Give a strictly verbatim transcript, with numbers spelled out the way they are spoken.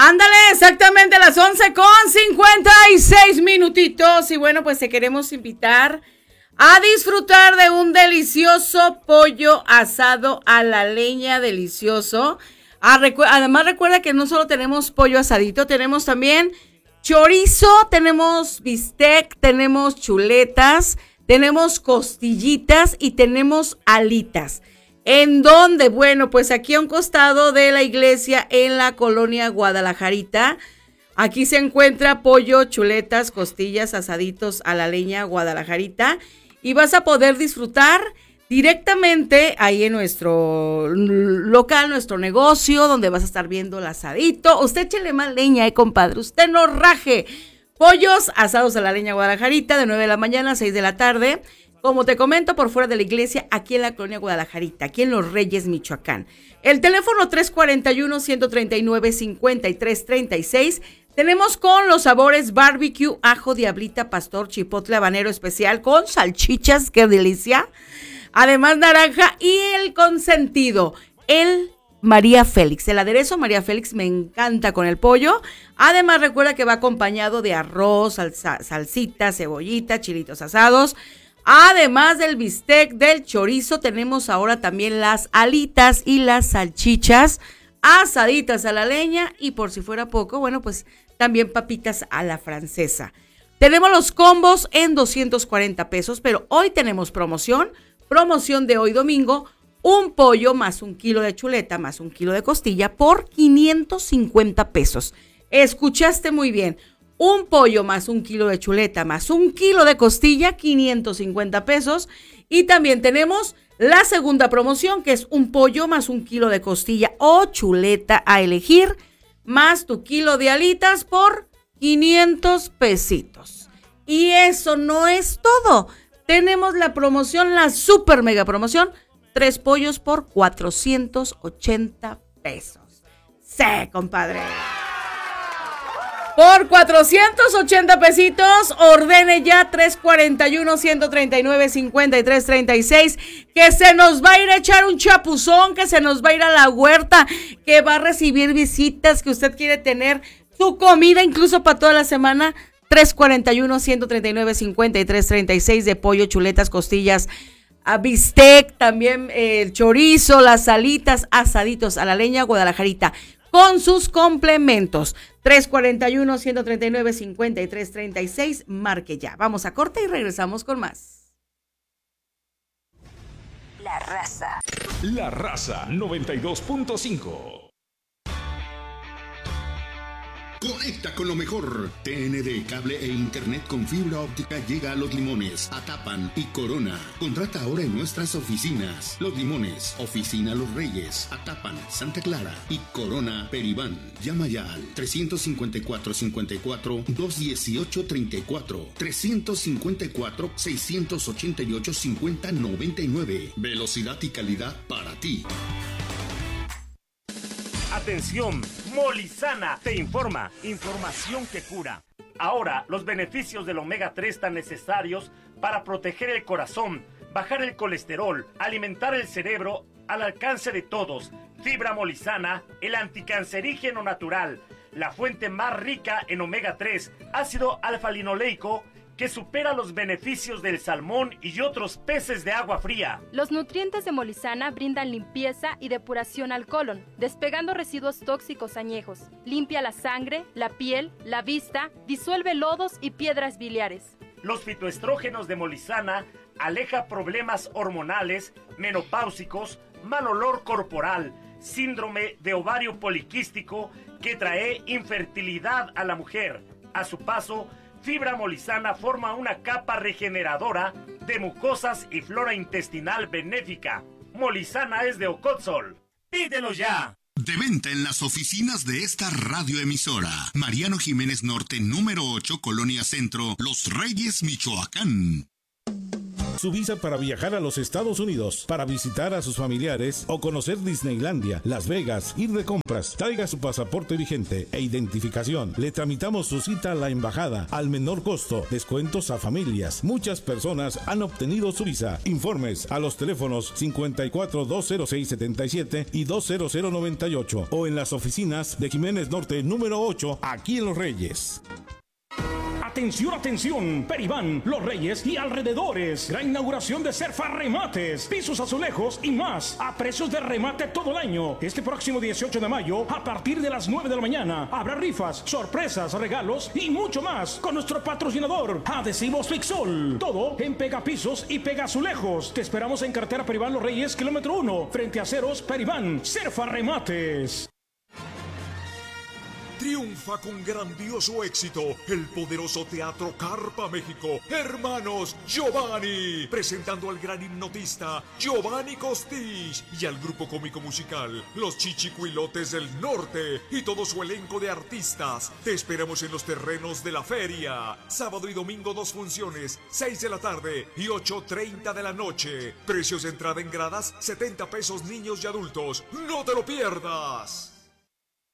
Ándale, exactamente a las once con cincuenta y seis minutitos. Y bueno, pues te queremos invitar a disfrutar de un delicioso pollo asado a la leña, delicioso. Además, recuerda que no solo tenemos pollo asadito, tenemos también chorizo, tenemos bistec, tenemos chuletas, tenemos costillitas y tenemos alitas. ¿En dónde? Bueno, pues aquí a un costado de la iglesia en la colonia Guadalajarita. Aquí se encuentra pollo, chuletas, costillas, asaditos a la leña Guadalajarita. Y vas a poder disfrutar directamente ahí en nuestro local, nuestro negocio, donde vas a estar viendo el asadito. Usted échele más leña, eh, compadre. Usted no raje. Pollos asados a la leña Guadalajarita de nueve de la mañana a seis de la tarde. Como te comento, por fuera de la iglesia, aquí en la colonia Guadalajarita, aquí en Los Reyes, Michoacán. El teléfono tres cuatro uno, uno tres nueve, cinco tres tres seis. Tenemos con los sabores barbecue, ajo, diablita, pastor, chipotle, habanero especial con salchichas, qué delicia. Además, naranja y el consentido, el María Félix. El aderezo María Félix me encanta con el pollo. Además, recuerda que va acompañado de arroz, salsa, salsita, cebollita, chilitos asados. Además del bistec, del chorizo, tenemos ahora también las alitas y las salchichas asaditas a la leña y por si fuera poco, bueno, pues también papitas a la francesa. Tenemos los combos en doscientos cuarenta pesos, pero hoy tenemos promoción, promoción de hoy domingo, un pollo más un kilo de chuleta más un kilo de costilla por quinientos cincuenta pesos. Escuchaste muy bien. Un pollo más un kilo de chuleta más un kilo de costilla, quinientos cincuenta pesos. Y también tenemos la segunda promoción, que es un pollo más un kilo de costilla o chuleta a elegir, más tu kilo de alitas por quinientos pesitos. Y eso no es todo. Tenemos la promoción, la super mega promoción, tres pollos por cuatrocientos ochenta pesos. Sí, compadre. Por cuatrocientos ochenta pesitos, ordene ya tres cuatro uno, uno tres nueve, cinco tres tres seis, que se nos va a ir a echar un chapuzón, que se nos va a ir a la huerta, que va a recibir visitas, que usted quiere tener su comida incluso para toda la semana. tres cuatro uno, uno tres nueve, cinco tres tres seis de pollo, chuletas, costillas, a bistec, también eh, el chorizo, las alitas, asaditos a la leña Guadalajarita, con sus complementos. tres cuatro uno, uno tres nueve, cinco tres tres seis, marque ya. Vamos a corte y regresamos con más. La Raza. La Raza noventa y dos punto cinco. Conecta con lo mejor. T N D, cable e internet con fibra óptica llega a Los Limones, Atapan y Corona. Contrata ahora en nuestras oficinas. Los Limones, Oficina Los Reyes, Atapan, Santa Clara y Corona Peribán. Llama ya al tres cinco cuatro, cinco cuatro, dos uno ocho, tres cuatro, tres cinco cuatro, seis ocho ocho, cinco cero nueve nueve. Velocidad y calidad para ti. Atención, Molizana te informa, información que cura. Ahora, los beneficios del omega tres tan necesarios para proteger el corazón, bajar el colesterol, alimentar el cerebro al alcance de todos. Fibra Molizana, el anticancerígeno natural, la fuente más rica en omega tres, ácido alfa-linoleico, que supera los beneficios del salmón y otros peces de agua fría. Los nutrientes de Molizana brindan limpieza y depuración al colon, despegando residuos tóxicos añejos. Limpia la sangre, la piel, la vista, disuelve lodos y piedras biliares. Los fitoestrógenos de Molizana aleja problemas hormonales, menopáusicos, mal olor corporal, síndrome de ovario poliquístico que trae infertilidad a la mujer. A su paso, Fibra Molizana forma una capa regeneradora de mucosas y flora intestinal benéfica. Molizana es de Ocotzol. ¡Pídelo ya! De venta en las oficinas de esta radioemisora. Mariano Jiménez Norte, número ocho, Colonia Centro, Los Reyes, Michoacán. su visa para viajar a los Estados Unidos, para visitar a sus familiares o conocer Disneylandia, Las Vegas, ir de compras. Traiga su pasaporte vigente e identificación. Le tramitamos su cita a la embajada al menor costo. Descuentos a familias. Muchas personas han obtenido su visa. Informes a los teléfonos cincuenta y cuatro, dos cero seis, setenta y siete y dos cero cero noventa y ocho o en las oficinas de Jiménez Norte número ocho, aquí en Los Reyes. Atención, atención, Peribán, Los Reyes y alrededores. Gran inauguración de Cerfa Remates, pisos, azulejos y más, a precios de remate todo el año. Este próximo dieciocho de mayo, a partir de las nueve de la mañana, habrá rifas, sorpresas, regalos y mucho más con nuestro patrocinador, Adhesivos Fixol. Todo en pegapisos y pegazulejos. Te esperamos en carretera Peribán Los Reyes, kilómetro uno, frente a Ceros, Peribán, Cerfa Remates. Triunfa con grandioso éxito el poderoso Teatro Carpa México, Hermanos Giovanni, presentando al gran hipnotista Giovanni Costich y al grupo cómico musical Los Chichicuilotes del Norte y todo su elenco de artistas. Te esperamos en los terrenos de la feria, sábado y domingo dos funciones, seis de la tarde y ocho treinta de la noche. Precios de entrada en gradas, setenta pesos niños y adultos. ¡No te lo pierdas!